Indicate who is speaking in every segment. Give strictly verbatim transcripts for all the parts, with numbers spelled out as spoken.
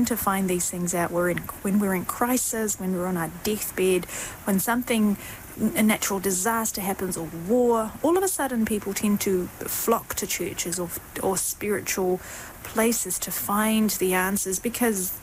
Speaker 1: tend to find these things out we're in, when we're in crisis, when we're on our deathbed, when something, a natural disaster happens, or war. All of a sudden people tend to flock to churches or, or spiritual places to find the answers, because,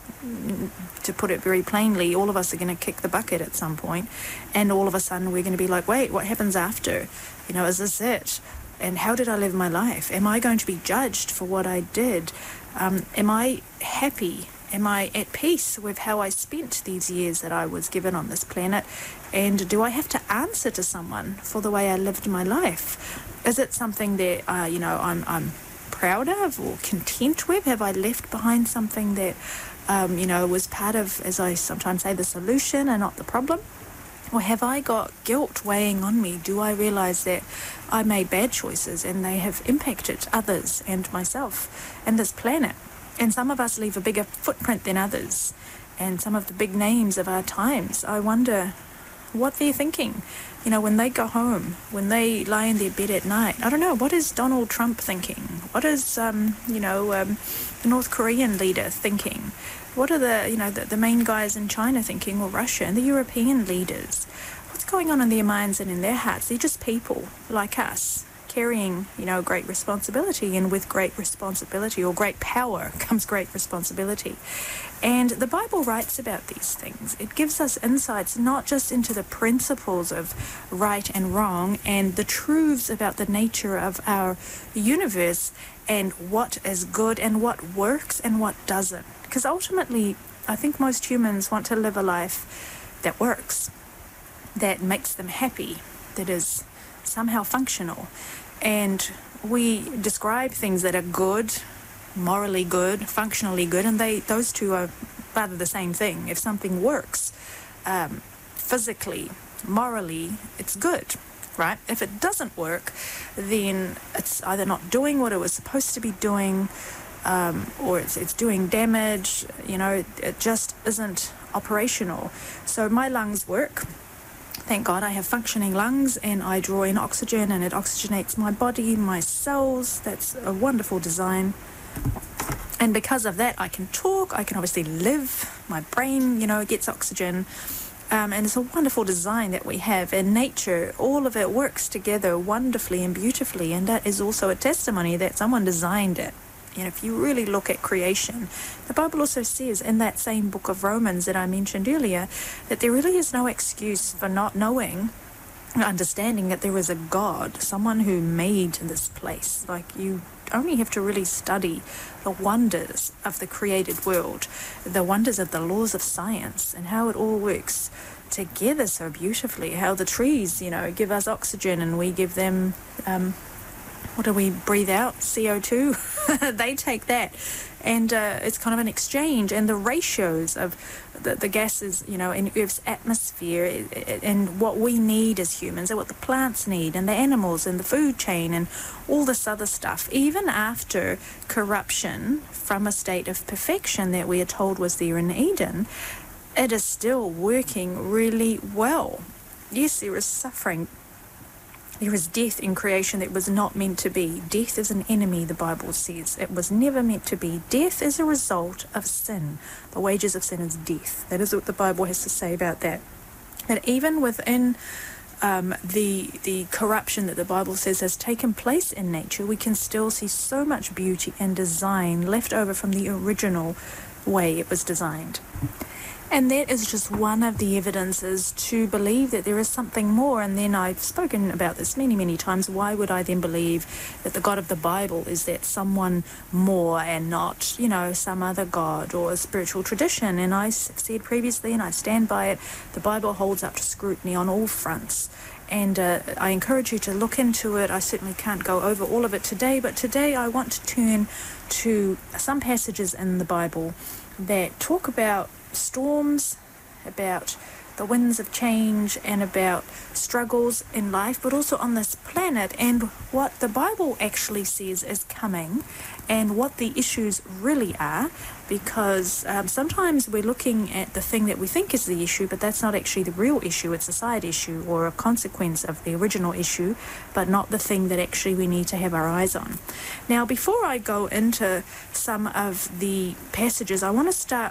Speaker 1: to put it very plainly, all of us are going to kick the bucket at some point, and all of a sudden we're going to be like, wait, what happens after? You know, is this it? And how did I live my life? Am I going to be judged for what I did? Um, am I happy? Am I at peace with how I spent these years that I was given on this planet? And do I have to answer to someone for the way I lived my life? Is it something that, uh, you know, I'm, I'm proud of or content with? Have I left behind something that, um, you know, was part of, as I sometimes say, the solution and not the problem? Or have I got guilt weighing on me? Do I realize that I made bad choices and they have impacted others and myself and this planet? And some of us leave a bigger footprint than others. And some of the big names of our times, I wonder what they're thinking. You know, when they go home, when they lie in their bed at night, I don't know, what is Donald Trump thinking? What is, um, you know, um, the North Korean leader thinking? What are the, you know, the, the main guys in China thinking, or Russia, and the European leaders? What's going on in their minds and in their hearts? They're just people like us, carrying, you know, great responsibility, and with great responsibility or great power comes great responsibility. And the Bible writes about these things. It gives us insights not just into the principles of right and wrong and the truths about the nature of our universe and what is good and what works and what doesn't. Because ultimately, I think most humans want to live a life that works, that makes them happy, that is somehow functional. And we describe things that are good, morally good, functionally good, and they those two are rather the same thing. If something works um, physically, morally, it's good, right? If it doesn't work, then it's either not doing what it was supposed to be doing, um, or it's, it's doing damage, you know, it, it just isn't operational. So my lungs work. Thank God I have functioning lungs, and I draw in oxygen and it oxygenates my body, my cells. That's a wonderful design. And because of that, I can talk, I can obviously live, my brain, you know, gets oxygen. Um, and it's a wonderful design that we have. And nature, all of it works together wonderfully and beautifully. And that is also a testimony that someone designed it. You know, if you really look at creation, the Bible also says in that same book of Romans that I mentioned earlier, that there really is no excuse for not knowing, understanding that there is a God, someone who made this place. Like, you only have to really study the wonders of the created world, the wonders of the laws of science and how it all works together so beautifully, how the trees, you know, give us oxygen and we give them, um, what do we breathe out? C O two? They take that. And uh, it's kind of an exchange, and the ratios of the, the gases, you know, in Earth's atmosphere and what we need as humans and what the plants need and the animals and the food chain and all this other stuff. Even after corruption from a state of perfection that we are told was there in Eden, it is still working really well. Yes, there is suffering. There is death in creation that was not meant to be. Death is an enemy, the Bible says. It was never meant to be. Death is a result of sin. The wages of sin is death. That is what the Bible has to say about that. But even within um, the the corruption that the Bible says has taken place in nature, we can still see so much beauty and design left over from the original way it was designed. And that is just one of the evidences to believe that there is something more. And then I've spoken about this many, many times. Why would I then believe that the God of the Bible is that someone more and not, you know, some other God or a spiritual tradition? And I said previously, and I stand by it, the Bible holds up to scrutiny on all fronts. And uh, I encourage you to look into it. I certainly can't go over all of it today, but today I want to turn to some passages in the Bible that talk about storms, about the winds of change, and about struggles in life, but also on this planet, and what the Bible actually says is coming and what the issues really are. Because um, sometimes we're looking at the thing that we think is the issue, but that's not actually the real issue. It's a side issue or a consequence of the original issue, but not the thing that actually we need to have our eyes on. Now, before I go into some of the passages, I want to start